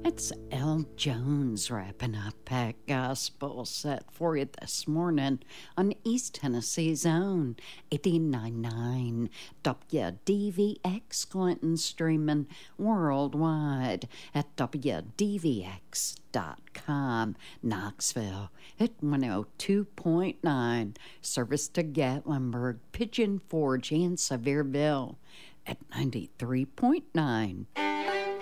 It's L. Jones wrapping up that gospel set for you this morning on East Tennessee's own 89.9 WDVX Clinton, streaming worldwide at WDVX.com. Knoxville at 102.9. Service to Gatlinburg, Pigeon Forge, and Sevierville at 93.9.